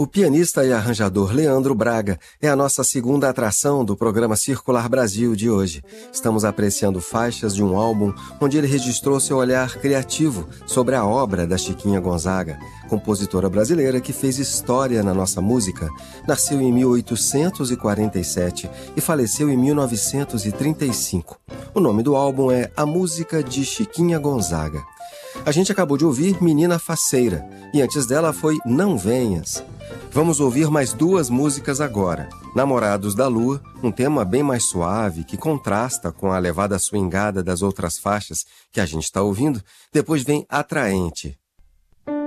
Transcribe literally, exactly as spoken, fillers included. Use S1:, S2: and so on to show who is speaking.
S1: O pianista e arranjador Leandro Braga é a nossa segunda atração do programa Circular Brasil de hoje. Estamos apreciando faixas de um álbum onde ele registrou seu olhar criativo sobre a obra da Chiquinha Gonzaga, compositora brasileira que fez história na nossa música. Nasceu em mil oitocentos e quarenta e sete e faleceu em mil novecentos e trinta e cinco. O nome do álbum é A Música de Chiquinha Gonzaga. A gente acabou de ouvir Menina Faceira e antes dela foi Não Venhas. Vamos ouvir mais duas músicas agora. Namorados da Lua, um tema bem mais suave que contrasta com a levada swingada das outras faixas que a gente está ouvindo. Depois vem Atraente.